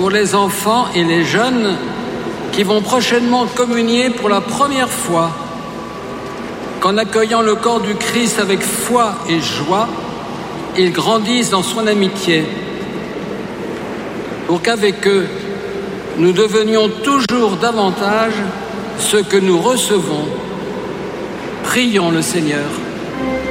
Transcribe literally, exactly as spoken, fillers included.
pour les enfants et les jeunes qui vont prochainement communier pour la première fois, qu'en accueillant le corps du Christ avec foi et joie, ils grandissent dans son amitié, pour qu'avec eux, nous devenions toujours davantage ce que nous recevons. Prions le Seigneur.